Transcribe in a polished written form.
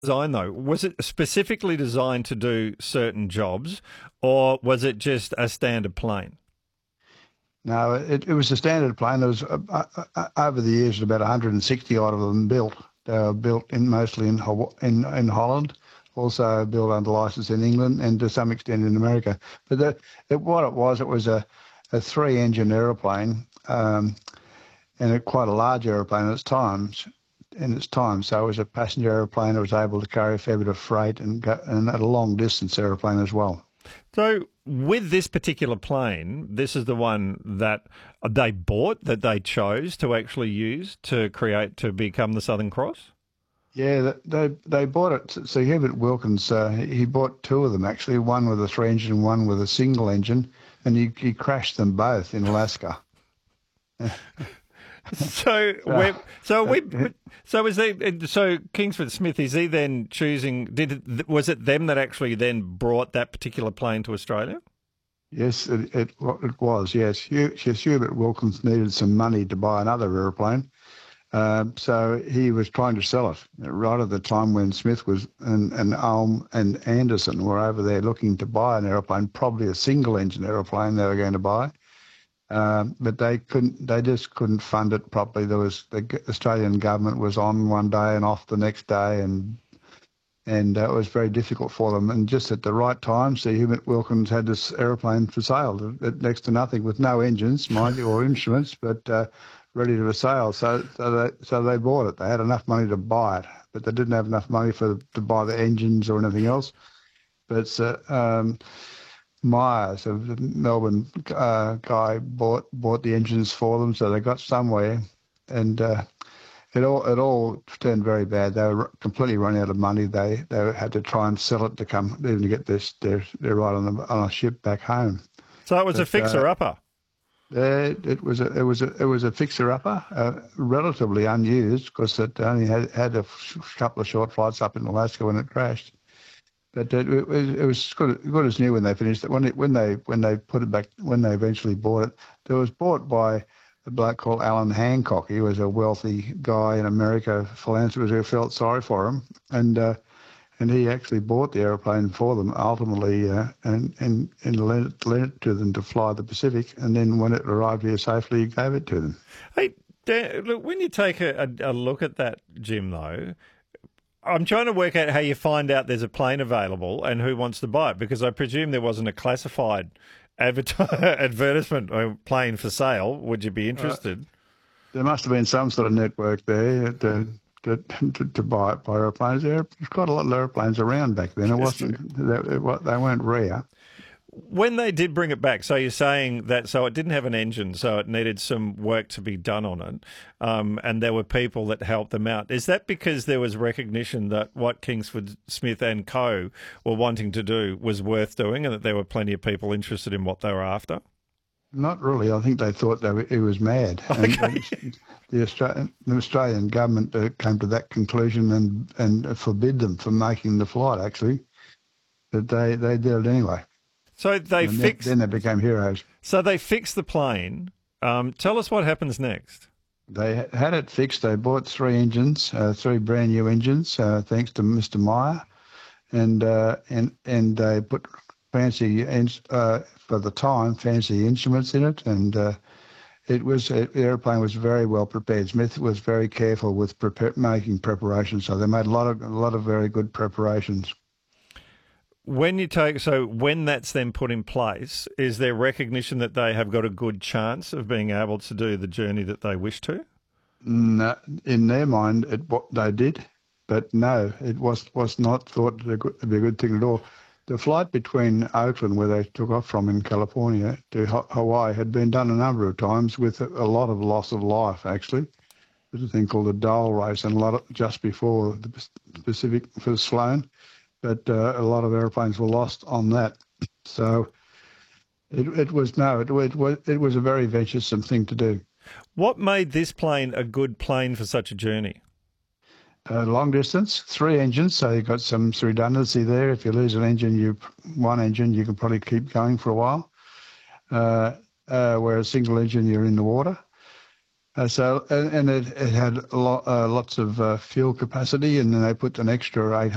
Design though, was it specifically designed to do certain jobs, or was it just a standard plane? No, it was a standard plane. There was over the years about 160 odd of them built. They were built mostly in Holland, also built under license in England and to some extent in America. But what it was a three-engine aeroplane, and quite a large aeroplane at its times. In its time, so it was a passenger aeroplane. It was able to carry a fair bit of freight and at a long distance aeroplane as well. So, with this particular plane, this is the one that they bought, that they chose to actually use to become the Southern Cross? Yeah, they bought it. So Herbert Wilkins, he bought two of them actually, one with a three engine, one with a single engine, and he crashed them both in Alaska. So, So, so Kingsford Smith, is he then choosing? Was it them that actually then brought that particular plane to Australia? yes, it was. Yes, Hubert Wilkins needed some money to buy another aeroplane, so he was trying to sell it right at the time when Smith was and Ulm and Anderson were over there looking to buy an aeroplane, probably a single engine aeroplane they were going to buy. But they couldn't. They just couldn't fund it properly. There was the Australian government was on one day and off the next day, and it was very difficult for them. And just at the right time, Sir Hubert Wilkins had this aeroplane for sale at next to nothing, with no engines, mind you, or instruments, but ready to sale. So they bought it. They had enough money to buy it, but they didn't have enough money to buy the engines or anything else. But Myers, a Melbourne guy, bought the engines for them, so they got somewhere, and it all turned very bad. They were completely run out of money. They had to try and sell it to come even to get their ride on a ship back home. So it was a But fixer-upper. it was a fixer upper, relatively unused because it only had a couple of short flights up in Alaska when it crashed. But it was good as new when they finished it. When they put it back, when they eventually bought it, it was bought by a bloke called Alan Hancock. He was a wealthy guy in America, philanthropist who felt sorry for him, and he actually bought the aeroplane for them ultimately, and lent it to them to fly the Pacific. And then when it arrived here safely, he gave it to them. Hey, Dan, look, when you take a look at that, Jim, though, I'm trying to work out how you find out there's a plane available and who wants to buy it, because I presume there wasn't a classified advertisement or plane for sale. Would you be interested? There must have been some sort of network there to buy aeroplanes. There's quite a lot of aeroplanes around back then. It wasn't they weren't rare. When they did bring it back, so you're saying that so it didn't have an engine, so it needed some work to be done on it, and there were people that helped them out. Is that because there was recognition that what Kingsford Smith and Co were wanting to do was worth doing, and that there were plenty of people interested in what they were after? Not really. I think they thought he was mad, Okay. and the Australian government came to that conclusion and forbid them from making the flight. Actually, but they did it anyway. So they And then, fixed. then they became heroes. So they fixed the plane. Tell us what happens next. They had it fixed. They bought three engines, three brand new engines, thanks to Mr. Meyer, and they put for the time fancy instruments in it, and the airplane was very well prepared. Smith was very careful with making preparations, so they made a lot of very good preparations. When that's then put in place, is there recognition that they have got a good chance of being able to do the journey that they wish to? No, in their mind, what they did, but no, it was not thought to be a good thing at all. The flight between Oakland, where they took off from in California, to Hawaii had been done a number of times with a lot of loss of life, actually. There's a thing called the Dole race, and just before the Pacific was flown, but a lot of airplanes were lost on that. So it was a very venturesome thing to do. What made this plane a good plane for such a journey? Long distance, three engines, so you've got some redundancy there. If you lose one engine, you can probably keep going for a while. Whereas single engine, you're in the water. And it had lots of fuel capacity, and then they put an extra 800